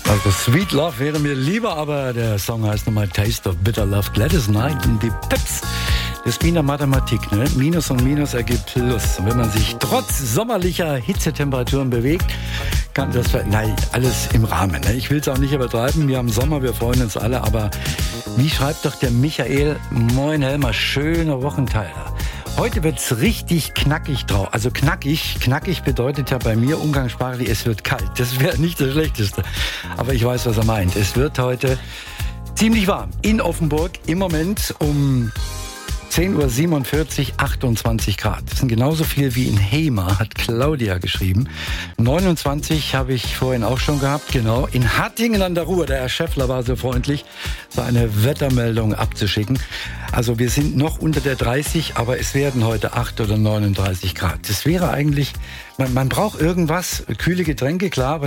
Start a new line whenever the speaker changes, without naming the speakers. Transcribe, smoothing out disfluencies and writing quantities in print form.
Also Sweet Love wäre mir lieber, aber der Song heißt nochmal Taste of Bitter Love. Gladys Knight und die Pips. Das ist wie in der Mathematik, ne? Minus und Minus ergibt Plus. Und wenn man sich trotz sommerlicher Hitzetemperaturen bewegt, kann das alles im Rahmen. Ne? Ich will es auch nicht übertreiben. Wir haben Sommer, wir freuen uns alle. Aber wie schreibt doch der Michael? Moin Helmer, schöner Wochenteiler. Heute wird's richtig knackig drauf. Also knackig bedeutet ja bei mir umgangssprachlich, es wird kalt. Das wäre nicht das Schlechteste. Aber ich weiß, was er meint. Es wird heute ziemlich warm. In Offenburg im Moment um 10.47 Uhr 28 Grad. Das sind genauso viel wie in Hemer, hat Claudia geschrieben. 29 habe ich vorhin auch schon gehabt, genau. In Hattingen an der Ruhr, der Herr Schäffler war so freundlich, so eine Wettermeldung abzuschicken. Also wir sind noch unter der 30, aber es werden heute 8 oder 39 Grad. Das wäre eigentlich, man braucht irgendwas, kühle Getränke, klar, aber